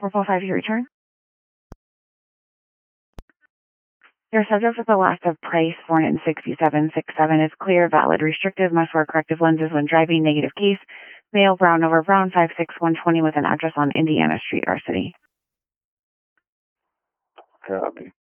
445, you return. Your subject with the last of price 46767 is clear, valid, restrictive, must wear corrective lenses when driving, negative case, male, brown over brown, 56120 with an address on Indiana Street, our city. Copy.